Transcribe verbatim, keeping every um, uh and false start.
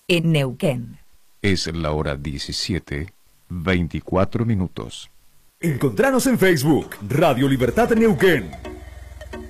en Neuquén. Es la hora diecisiete, veinticuatro minutos. Encontranos en Facebook, Radio Libertad Neuquén.